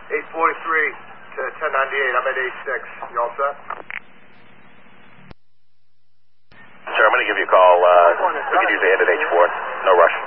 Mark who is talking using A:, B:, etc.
A: 843 to 1098. I'm at 86. You all set?
B: Sir, I'm going to give you a call. We could use the head at H4. No rush.